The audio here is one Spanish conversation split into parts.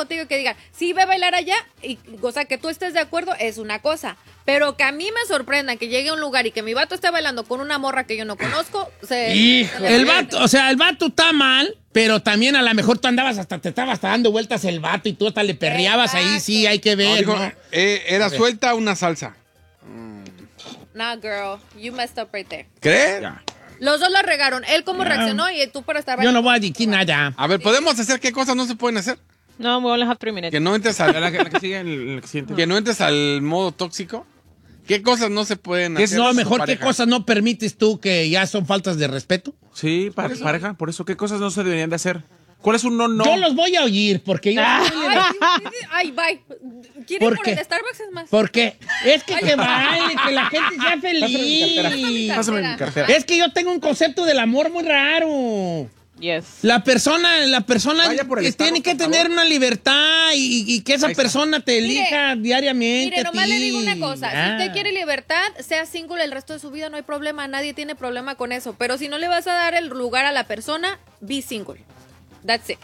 contigo y que digan, sí, ve a bailar allá, y, o sea, que tú estés de acuerdo es una cosa. Pero que a mí me sorprenda que llegue a un lugar y que mi vato esté bailando con una morra que yo no conozco, el vato, o sea, el vato está mal, pero también a lo mejor tú andabas te estaba hasta dando vueltas el vato y tú hasta le perreabas. Exacto. Ahí, sí, hay que ver. No, dijo, ¿no? Era suelta una salsa. Nah, girl, you messed up right there. ¿Crees? Ya. Los dos la regaron. Él cómo reaccionó y tú por estar bailando. Yo no voy a decir nada. A ver, ¿podemos hacer qué cosas no se pueden hacer? No, we only have 3 minutes. Que no entres al, La que sigue en el siguiente. que no entres al modo tóxico. ¿Qué cosas no se pueden hacer? No, mejor qué cosas no permites tú que ya son faltas de respeto. Sí, pareja, por eso, ¿qué cosas no se deberían de hacer? ¿Cuál es un no? Yo los voy a oír porque yo... Ay, bye. ¿Quieren ¿Por por qué? el Starbucks es más? ¿Por qué? Es que baile, que la gente sea feliz. Pásame mi cartera. Es que yo tengo un concepto del amor muy raro. Yes. La persona Vaya por el tiene Starbucks, que por tener favor. una libertad y que esa persona te elija diariamente. Mire, nomás le digo una cosa. Ah. Si usted quiere libertad, sea single el resto de su vida, no hay problema. Nadie tiene problema con eso. Pero si no le vas a dar el lugar a la persona, be single. That's it.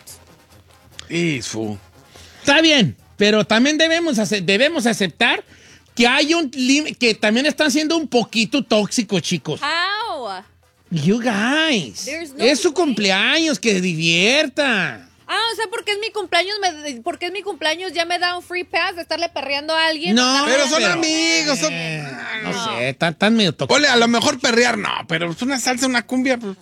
Está bien, pero también debemos aceptar que hay un que también están siendo un poquito tóxicos, chicos. How? You guys. There's no Es su way. cumpleaños, que divierta. O sea, porque es mi cumpleaños, ya me da un free pass de estarle perreando a alguien. No, Pero son amigos. No sé, están medio tóxicos. Ole, a lo mejor perrear, no, pero es una salsa, una cumbia, pues.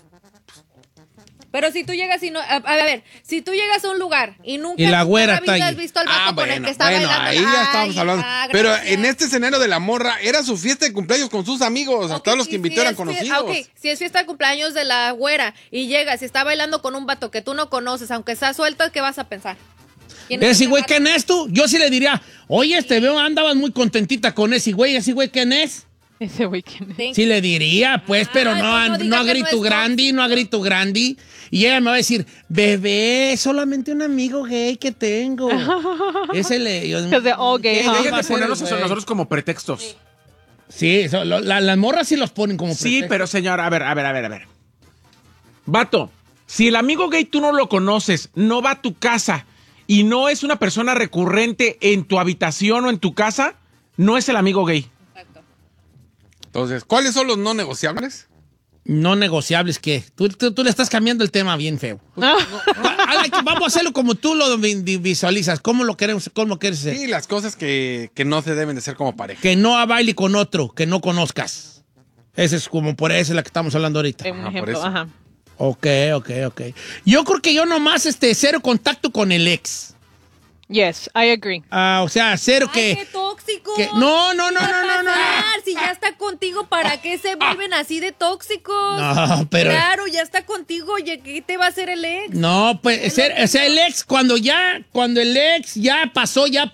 Pero si tú llegas y no... A ver, si tú llegas a un lugar y nunca Y la güera en la vida está has allí. visto al vato con el que está bueno, bailando. ahí ya estábamos hablando. Pero gracias. en este escenario de la morra, era su fiesta de cumpleaños con sus amigos. A Ok, todos los que y invitó si eran es conocidos. si es fiesta de cumpleaños de la güera y llegas y está bailando con un vato que tú no conoces, aunque está suelto, ¿qué vas a pensar? Ese güey, ¿quién es tú? Yo sí le diría, oye, te veo, andabas muy contentita con ese güey, ¿quién es? Ese weekend. Sí le diría, pues, pero Ay, no, pues no diga a que grito no es grande, no a grito grande. Y ella me va a decir, bebé, solamente un amigo gay que tengo. Ese le... Because they're all gay, ¿Qué huh? va a Dejen de hacer ponernos el eso güey? nosotros como pretextos. Sí, las morras sí los ponen como Sí, pretexto. pero señor, a ver. Vato, si el amigo gay tú no lo conoces, no va a tu casa y no es una persona recurrente en tu habitación o en tu casa, no es el amigo gay. Exacto. Entonces, ¿cuáles son los no negociables? No negociables, ¿qué? Tú le estás cambiando el tema bien feo. Vamos a hacerlo como tú lo visualizas. ¿Cómo lo quieres hacer? Sí, las cosas que no se deben de hacer como pareja. Que no baile con otro, que no conozcas. Esa es esa es la que estamos hablando ahorita. Un por ejemplo, eso. ajá. Ok. Yo creo que yo nomás cero contacto con el ex. Yes, I agree. O sea, cero Ay, que... qué tóxico. No. ¿Qué va a pasar? Si ya está contigo, ¿para qué se vuelven así de tóxicos? No, pero... Claro, ya está contigo, ¿y qué te va a hacer el ex? No, pues, o sea, el ex, cuando el ex ya pasó, ya.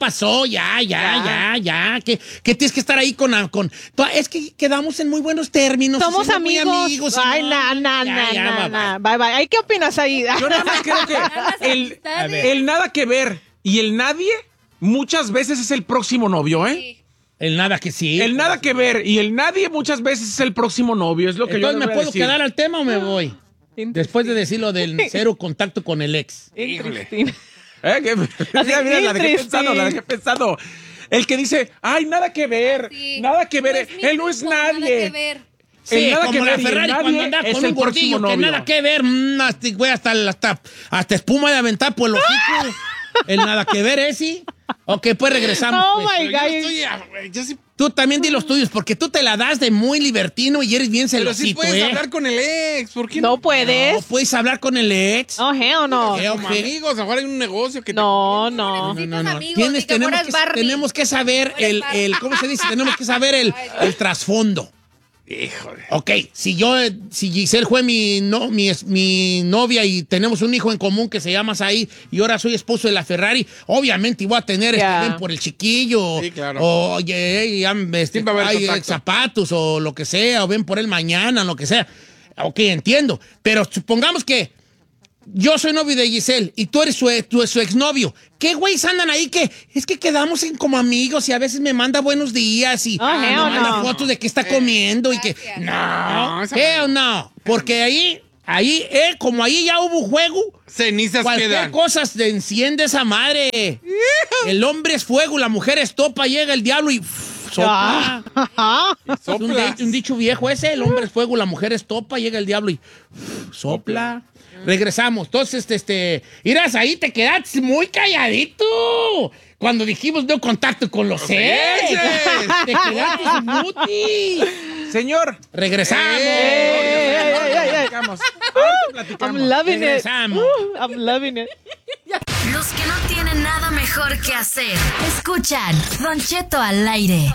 Que tienes que estar ahí con... Es que quedamos en muy buenos términos. Somos somos muy amigos. Ay, Ya, Bye. Ay, ¿qué opinas ahí? Yo nada más creo que el nada que ver y el nadie muchas veces es el próximo novio, ¿eh? Sí. El nada que sí. El nada que ver y el nadie muchas veces es el próximo novio, es lo que Entonces, yo ¿me les voy a puedo decir. quedar al tema o me voy? Después de decir lo del cero contacto con el ex. Interesting. Mira, la dejé Interesting. pensando. El que dice, ay, nada que ver, Sí. nada que ver, No es mi él no es tipo, nada nadie. que ver. Sí, nada como que la ver y el Ferrari nadie cuando anda es con el un gordillo próximo que novio. nada que ver, güey, hasta espuma de aventar por el hocico. El nada que ver, ¿sí? Ok, pues regresamos. Oh, pues. my Pero God. yo sí, Tú también di los tuyos, porque tú te la das de muy libertino y eres bien pero sí celosito, puedes ¿eh? hablar con el ex. ¿Por qué No puedes. No, puedes hablar con el ex. Oh, hell no. Como amigos, a lo mejor hay un negocio que No. Necesitas amigos, ni que Tenemos fueras Barbie. tenemos que saber Fueras Barbie. ¿cómo se dice? Tenemos que saber el trasfondo. Híjole. Ok, si Giselle fue mi novia y tenemos un hijo en común que se llama Said y ahora soy esposo de la Ferrari, obviamente voy a tener ven por el chiquillo. Sí, claro. O Siempre va a haber contacto. zapatos o lo que sea, o ven por él mañana, lo que sea. Ok, entiendo. Pero supongamos que yo soy novio de Giselle y tú eres su exnovio. ¿Qué güeyes andan ahí que es que quedamos como amigos y a veces me manda buenos días y me manda no. fotos de que está comiendo y que... Gracias. No, esa hell no. Porque ahí Ahí, como ahí ya hubo juego, Cenizas cualquier quedan. cosa se enciende esa madre. El hombre es fuego, la mujer es topa, llega el diablo y sopla. Es un dicho viejo ese, el hombre es fuego, la mujer es topa, llega el diablo y sopla. Regresamos. Entonces, irás ahí, te quedaste muy calladito. Cuando dijimos no contacto con los seres. Te quedaste muti. Señor, Regresamos. platicamos. Ahorita platicamos. I'm loving it. Regresamos. I'm loving it. Los que no tienen nada mejor que hacer, escuchan Don Cheto al aire.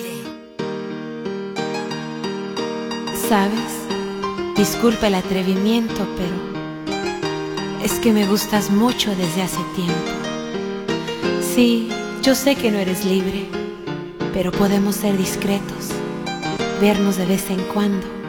¿Sabes? Disculpa el atrevimiento, pero es que me gustas mucho desde hace tiempo. Sí, yo sé que no eres libre, pero podemos ser discretos, vernos de vez en cuando